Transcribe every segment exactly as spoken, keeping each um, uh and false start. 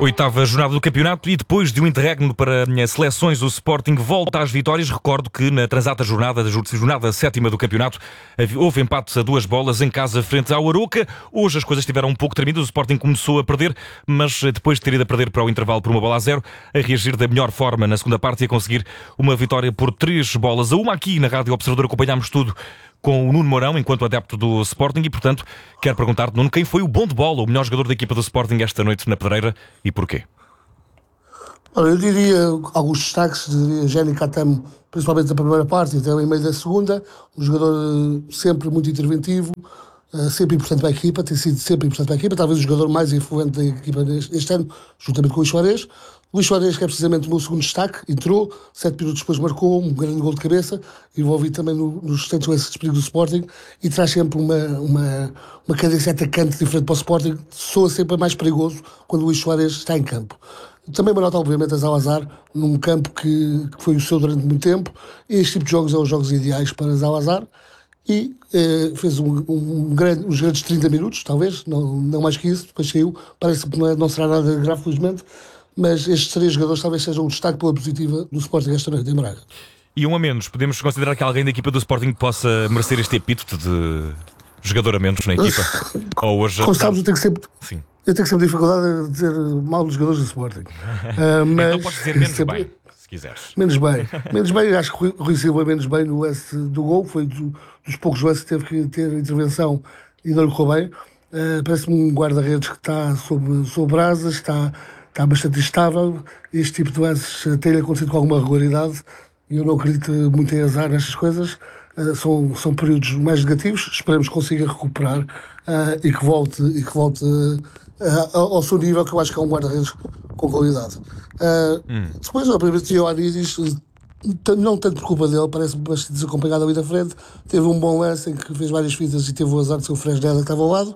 Oitava jornada do campeonato e depois de um interregno para seleções, o Sporting volta às vitórias. Recordo que na transata jornada, jornada sétima do campeonato, houve empates a duas bolas em casa frente ao Aroca. Hoje as coisas estiveram um pouco tremidas, o Sporting começou a perder, mas depois de ter ido a perder para o intervalo por uma bola a zero, a reagir da melhor forma na segunda parte e a conseguir uma vitória por três bolas a uma. Aqui na Rádio Observador acompanhámos tudo com o Nuno Mourão, enquanto adepto do Sporting, e portanto quero perguntar-te, Nuno, quem foi o bom de bola, o melhor jogador da equipa do Sporting esta noite na Pedreira e porquê? Olha, eu diria alguns destaques, diria Jenny Catamo, principalmente na primeira parte e até em meio da segunda, um jogador sempre muito interventivo, sempre importante para a equipa, tem sido sempre importante para a equipa, talvez o jogador mais influente da equipa este ano, juntamente com o Luís Suárez. Luís Suárez, que é precisamente o meu segundo destaque, entrou, sete minutos depois marcou um grande gol de cabeça, envolvido também no, nos restantes lances de perigo do Sporting, e traz sempre uma, uma, uma cadência atacante diferente para o Sporting, soa sempre mais perigoso quando o Luís Suárez está em campo. Também uma nota, obviamente, a Zalazar, num campo que, que foi o seu durante muito tempo, e este tipo de jogos são os jogos ideais para Zalazar, e eh, fez um, um, um grande, uns grandes trinta minutos, talvez, não, não mais que isso, depois saiu, parece que não, é, não será nada grave, felizmente, mas estes três jogadores talvez sejam um destaque pela positiva do Sporting esta noite em Braga. E um a menos, podemos considerar que alguém da equipa do Sporting possa merecer este epíteto de jogador a menos na equipa? Ou hoje... Como sabes, eu tenho sempre... Sim. Eu tenho sempre dificuldade de dizer mal dos jogadores do Sporting. uh, mas então podes dizer menos sempre... bem, se quiseres. Menos bem. Menos bem, acho que o Rui Silva menos bem no lance do gol, foi do, dos poucos lances que teve que ter intervenção e não lhe correu bem. Uh, parece-me um guarda-redes que está sob, sob brasas, está... está bastante instável. Este tipo de lances tem acontecido com alguma regularidade e eu não acredito muito em azar nestas coisas. Uh, são, são períodos mais negativos, esperemos que consiga recuperar uh, e que volte, e que volte uh, ao seu nível, que eu acho que é um guarda-redes com qualidade. Uh, hum. Depois, obviamente, o Aridis, não tanto por culpa dele, parece bastante desacompanhado ali da frente. Teve um bom lance em que fez várias fitas e teve o azar de ser o Fresneda que estava ao lado,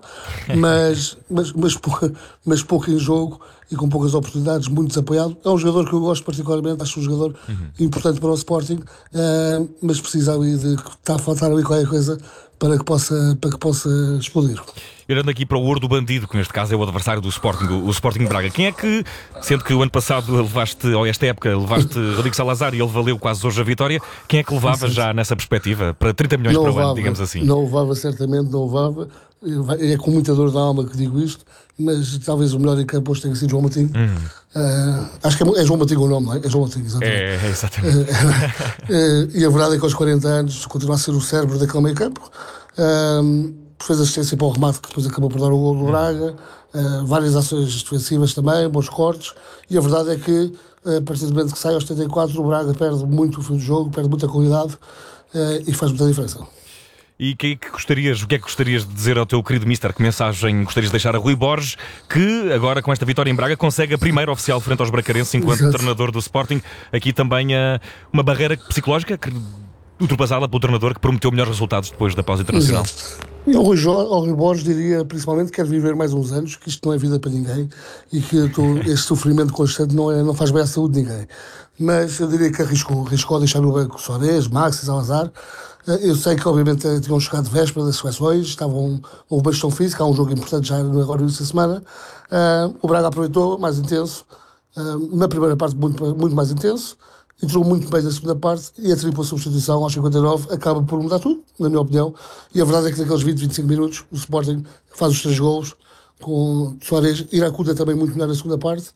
mas, mas, mas, mas pouco em jogo e com poucas oportunidades, muito desapoiado. É um jogador que eu gosto particularmente, acho um jogador uhum. importante para o Sporting, uh, mas precisa ali de... está a faltar ali qualquer coisa para que possa, para que possa explodir. Olhando aqui para o ouro do bandido, que neste caso é o adversário do Sporting, o Sporting Braga. Quem é que, sendo que o ano passado levaste, ou esta época, levaste Rodrigo Salazar e ele valeu quase hoje a vitória, quem é que levava já nessa perspectiva? Para trinta milhões não para o levava, ano, digamos assim. Não levava, certamente, não levava. É com muita dor na alma que digo isto, mas talvez o melhor em campo hoje tenha sido João Moutinho. Hum. Uh, acho que é, é João Moutinho o nome, não é? É João Moutinho, exatamente. É, é exatamente. Uh, uh, e a verdade é que aos quarenta anos continua a ser o cérebro daquele meio campo. Uh, fez assistência para o remate que depois acabou por dar o gol do Braga, uh, várias ações defensivas também, bons cortes, e a verdade é que uh, a partir do momento que sai aos setenta e quatro o Braga perde muito o fim do jogo, perde muita qualidade uh, e faz muita diferença. E que, que gostarias, o que é que gostarias de dizer ao teu querido Mister? Que mensagem gostarias de deixar a Rui Borges, que agora com esta vitória em Braga consegue a primeira oficial frente aos bracarenses enquanto Exato. treinador do Sporting? Aqui também uh, uma barreira psicológica que ultrapassada pelo treinador que prometeu melhores resultados depois da pausa internacional. Exato. E ao Rui, ao Rui Borges diria principalmente que quer viver mais uns anos, que isto não é vida para ninguém e que tô, este sofrimento constante não, é, não faz bem à saúde de ninguém. Mas eu diria que arriscou, arriscou a deixar no banco Soares, Maxi, Salazar. Eu sei que obviamente tinham chegado de véspera das seleções, estavam uma bastão física, há um jogo importante já agora nesta semana. Uh, o Braga aproveitou, mais intenso, uh, na primeira parte muito, muito mais intenso, entrou muito bem na segunda parte e a tripla substituição aos cinquenta e nove acaba por mudar tudo, na minha opinião. E a verdade é que naqueles vinte, vinte e cinco minutos o Sporting faz os três golos, com Soares, Iracuda também muito melhor na segunda parte.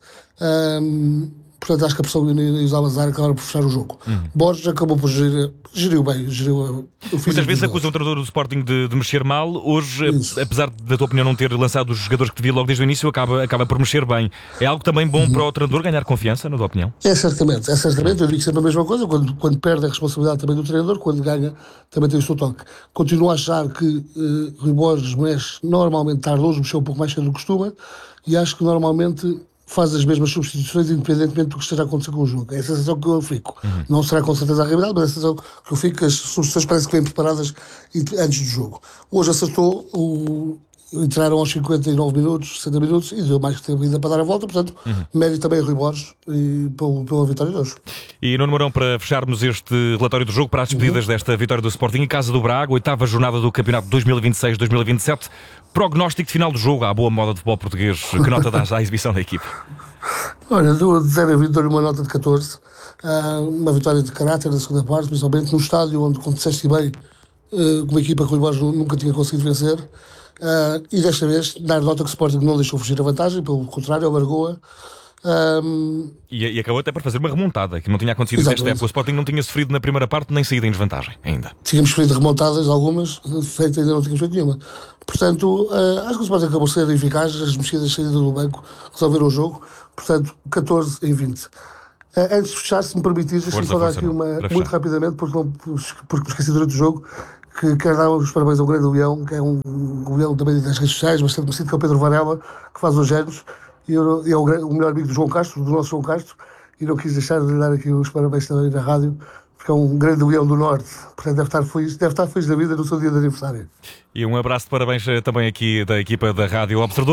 Um, portanto acho que a pressão e o Salazar acabaram por fechar o jogo. Uhum. Borges acabou por gerir, geriu bem, geriu o Muitas vezes acusa o treinador do Sporting de, de mexer mal. Hoje, Isso. apesar da tua opinião não ter lançado os jogadores que devia logo desde o início, acaba, acaba por mexer bem. É algo também bom uhum. para o treinador ganhar confiança, na tua opinião? É certamente, é certamente. Eu digo sempre a mesma coisa. Quando, quando perde a responsabilidade também do treinador, quando ganha também tem o seu toque. Continuo a achar que uh, Rui Borges mexe normalmente tarde, hoje mexeu um pouco mais cedo do que costuma, e acho que normalmente faz as mesmas substituições independentemente do que esteja a acontecer com o jogo. É a sensação que eu fico. Uhum. Não será com certeza a realidade, mas é a sensação que eu fico que as substituições parecem que vêm preparadas antes do jogo. Hoje acertou, o... entraram aos cinquenta e nove minutos, sessenta minutos e deu mais tempo ainda para dar a volta, portanto, uhum. mérito também a Rui Borges e pela, pela vitória de hoje. E Nuno Mourão, para fecharmos este relatório do jogo, para as despedidas uhum. desta vitória do Sporting em casa do Braga, oitava jornada do campeonato dois mil e vinte e seis dois mil e vinte e sete, prognóstico de final do jogo, à boa moda de futebol português, que nota dás à exibição da equipe? Olha, de zero a vinte dou-lhe uma nota de catorze. Uh, uma vitória de caráter na segunda parte, principalmente no estádio onde, como disseste bem, uh, uma equipa que o Rui Borges nunca tinha conseguido vencer. Uh, e desta vez, dar nota que o Sporting não deixou fugir a vantagem, pelo contrário, alargou-a. Um... E, e acabou até por fazer uma remontada, que não tinha acontecido nesta época. O Sporting não tinha sofrido na primeira parte nem saído em desvantagem ainda. Tínhamos feito remontadas, algumas, feito ainda não tínhamos feito nenhuma. Portanto, uh, acho que o Sporting acabou sendo eficaz, as mexidas saídas do banco resolveram o jogo. Portanto, catorze em vinte. Uh, antes de fechar, se me permitires, deixa-me só dar aqui uma, muito rapidamente, porque, não, porque me esqueci durante o jogo, que quero dar os parabéns ao grande leão, que é um, um leão também das redes sociais, bastante conhecido, que é o Pedro Varela, que faz os anos. E eu, é o, o melhor amigo do João Castro, do nosso João Castro, e não quis deixar de lhe dar aqui os parabéns também na rádio, porque é um grande leão do Norte, portanto deve estar feliz, deve estar feliz da vida no seu dia de aniversário. E um abraço de parabéns também aqui da equipa da Rádio Observador.